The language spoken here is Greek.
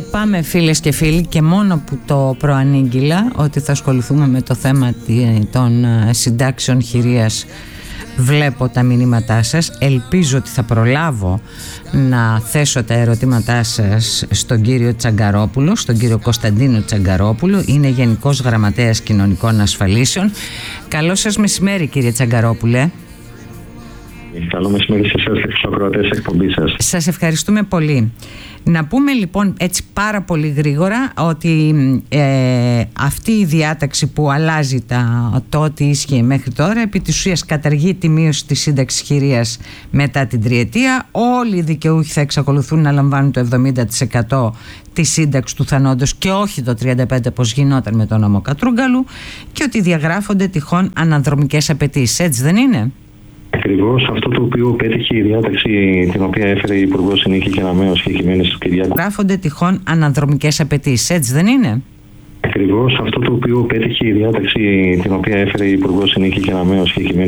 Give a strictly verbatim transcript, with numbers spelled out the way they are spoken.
Και πάμε φίλες και φίλοι, και μόνο που το προανήγγυλα ότι θα ασχοληθούμε με το θέμα των συντάξεων χειρίας, βλέπω τα μηνύματά σας. Ελπίζω ότι θα προλάβω να θέσω τα ερωτήματά σας στον κύριο Τσαγκαρόπουλο, στον κύριο Κωνσταντίνο Τσαγκαρόπουλο. Είναι Γενικός Γραμματέας Κοινωνικών Ασφαλίσεων. Καλό σας μεσημέρι, κύριε Τσαγκαρόπουλε. Καλό μεσημέρι σε εσάς και στους ακροατές της εκπομπής σας. Σας ευχαριστούμε πολύ. Να πούμε λοιπόν έτσι πάρα πολύ γρήγορα ότι ε, αυτή η διάταξη που αλλάζει τα, το ότι ίσχυε μέχρι τώρα, επί της ουσίας καταργεί τη μείωση της σύνταξης χειρίας μετά την τριετία. Όλοι οι δικαιούχοι θα εξακολουθούν να λαμβάνουν το εβδομήντα τοις εκατό της σύνταξης του θανόντος και όχι το τριάντα πέντε τοις εκατό πως γινόταν με τον νόμο Κατρούγκαλου, και ότι διαγράφονται τυχόν αναδρομικές απαιτήσεις. Έτσι δεν είναι? Ακριβώς αυτό το οποίο πέτυχε η διάταξη την οποία έφερε η Υπουργός Συνοχής και Αναμέωσης και κυβέρνηση του Κυριάκου. Γράφονται τυχόν αναδρομικές απαιτήσεις. Έτσι δεν είναι? Ακριβώς αυτό το οποίο πέτυχε η διάταξη την οποία έφερε η Υπουργός Συνοχής και Αναμέωσης και κυβέρνηση